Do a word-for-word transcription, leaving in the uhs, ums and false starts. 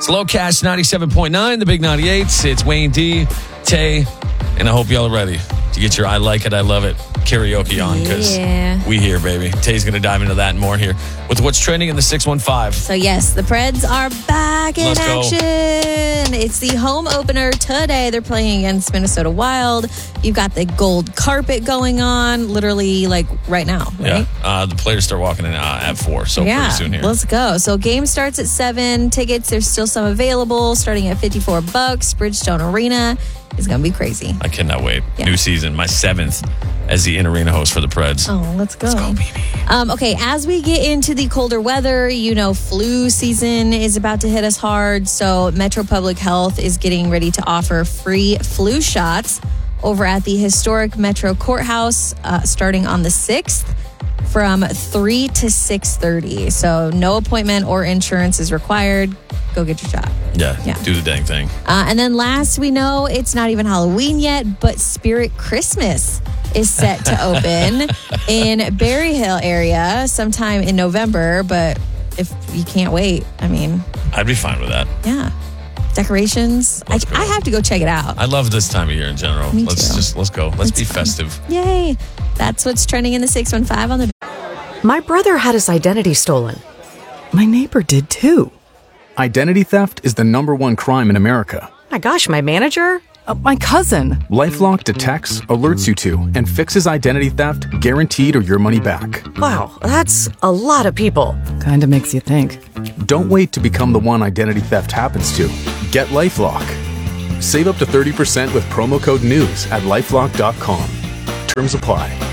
Slow Cash ninety-seven point nine, the Big ninety-eights. It's Wayne D, Tay, and I hope y'all are ready to get your I Like It, I Love It karaoke on, because Yeah. we here, baby. Tay's going to dive into that and more here with what's trending in the six one five. So yes, the Preds are back in Let's go. action. It's the home opener today. They're playing against Minnesota Wild. You've got the gold carpet going on, literally like right now, right? Yeah, uh, the players start walking in uh, at four, so yeah, pretty soon here. let's go. So game starts at seven. Tickets, there's still some available, starting at fifty-four bucks. Bridgestone Arena is going to be crazy. I cannot wait. Yeah. New season, my seventh as the in-arena host for the Preds. Oh, let's go. Let's go, baby. Um, okay, as we get into the colder weather, you know, flu season is about to hit us hard. So Metro Public Health is getting ready to offer free flu shots over at the historic Metro Courthouse uh, starting on the sixth from three to six thirty. So no appointment or insurance is required. Go get your shot. Yeah, Yeah. do the dang thing. Uh, and then last, we know it's not even Halloween yet, but Spirit Christmas is set to open in Berry Hill area sometime in November. But if you can't wait, I mean, I'd be fine with that. yeah. Decorations. I, Let's go. I have to go check it out. I love this time of year in general. Me let's too. just, let's go. Let's It's be fun. festive. Yay. That's what's trending in the six one five on the... My brother had his identity stolen. My neighbor did too. Identity theft is the number one crime in America. My gosh, my manager? Uh, my cousin. LifeLock detects, alerts you to, and fixes identity theft guaranteed or your money back. Wow, that's a lot of people. Kinda makes you think. Don't wait to become the one identity theft happens to. Get LifeLock. Save up to thirty percent with promo code NEWS at lifelock dot com. Terms apply.